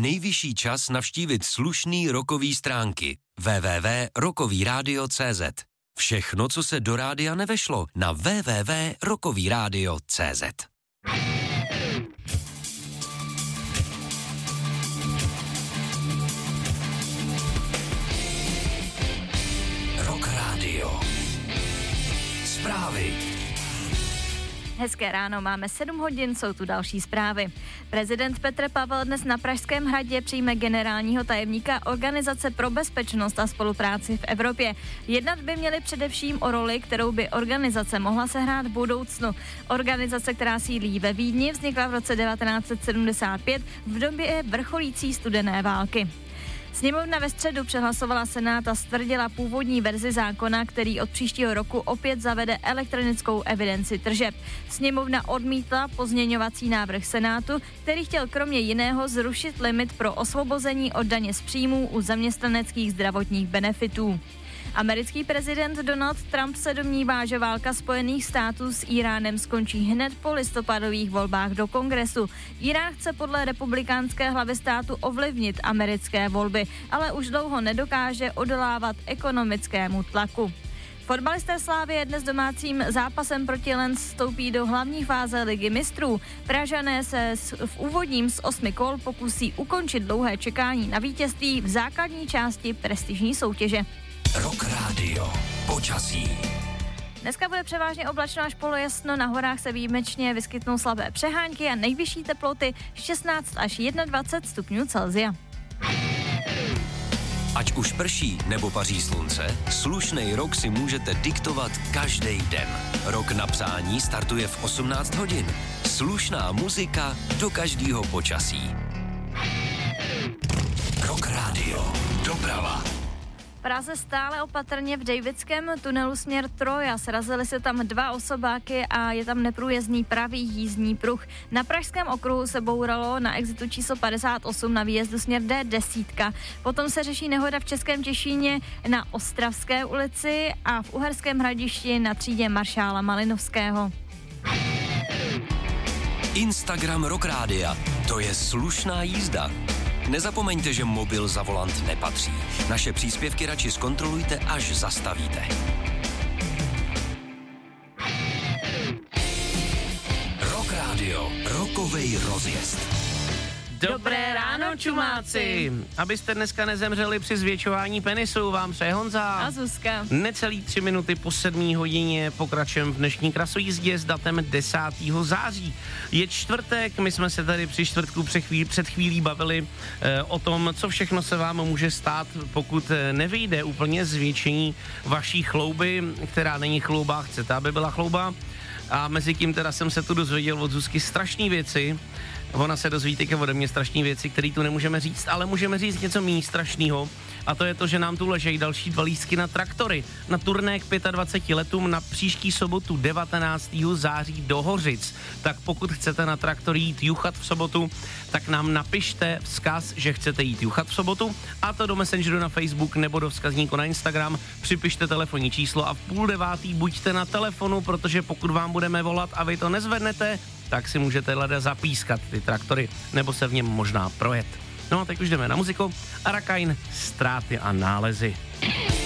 nejvyšší čas navštívit slušný rockový stránky www.rockovyradio.cz. Všechno, co se do rádia nevešlo, na www.rockovyradio.cz. Rock Radio. Zprávy. Hezké ráno, máme 7 hodin, jsou tu další zprávy. Prezident Petr Pavel dnes na Pražském hradě přijme generálního tajemníka Organizace pro bezpečnost a spolupráci v Evropě. Jednat by měli především o roli, kterou by organizace mohla sehrát v budoucnu. Organizace, která sídlí ve Vídni, vznikla v roce 1975 v době vrcholící studené války. Sněmovna ve středu přehlasovala Senát a stvrdila původní verzi zákona, který od příštího roku opět zavede elektronickou evidenci tržeb. Sněmovna odmítla pozměňovací návrh Senátu, který chtěl kromě jiného zrušit limit pro osvobození od daně z příjmů u zaměstnaneckých zdravotních benefitů. Americký prezident Donald Trump se domnívá, že válka Spojených států s Íránem skončí hned po listopadových volbách do Kongresu. Irán chce podle republikánské hlavy státu ovlivnit americké volby, ale už dlouho nedokáže odolávat ekonomickému tlaku. Fotbalisté Slavie dnes domácím zápasem proti Lens vstoupí do hlavní fáze Ligy mistrů. Pražané se v úvodním z 8 kol pokusí ukončit dlouhé čekání na vítězství v základní části prestižní soutěže. Rock Radio. Počasí. Dneska bude převážně oblačno až polojasno, na horách se výjimečně vyskytnou slabé přehánky a nejvyšší teploty 16 až 21 stupňů Celsia. Ať už prší nebo paří slunce, slušnej rok si můžete diktovat každý den. Rok na přání startuje v 18 hodin. Slušná muzika do každého počasí. Rock Radio. Doprava. Praze stále opatrně v Davidském tunelu směr Troja. Srazily se tam 2 osobáky a je tam neprůjezdný pravý jízdní pruh. Na pražském okruhu se bouralo na exitu číslo 58 na výjezdu směr D10. Potom se řeší nehoda v Českém Těšíně na Ostravské ulici a v Uherském Hradišti na třídě maršála Malinovského. Instagram Rock Rádia. To je slušná jízda. Nezapomeňte, že mobil za volant nepatří. Naše příspěvky radši zkontrolujte, až zastavíte. Rock Radio. Rockovej rozjezd. Dobré ráno, čumáci! Abyste dneska nezemřeli při zvětšování penisu, vám přeje Honza a Zuzka. Necelý 3 minuty po 7 hodině pokračujeme v dnešní krasojízdě s datem 10. září. Je čtvrtek, my jsme se tady při čtvrtku před chvílí bavili o tom, co všechno se vám může stát, pokud nevyjde úplně zvětšení vaší chlouby, která není chlouba, chcete, aby byla chlouba. A mezi tím teda jsem se tu dozvěděl od Zuzky strašné věci. Ona se dozví teďka ode mě strašné věci, které tu nemůžeme říct, ale můžeme říct něco méně strašného. A to je to, že nám tu ležejí další 2 lístky na traktory. Na turné k 25 letům na příští sobotu 19. září do Hořic. Tak pokud chcete na traktor jít juchat v sobotu, tak nám napište vzkaz, že chcete jít juchat v sobotu, a to do Messengeru na Facebook nebo do vzkazníku na Instagram. Připište telefonní číslo a v 8:30 buďte na telefonu, protože pokud vám budeme volat a vy to nezvednete, tak si můžete leda zapískat ty traktory, nebo se v něm možná projet. No a teď už jdeme na muziku. Arakain, Ztráty a nálezy.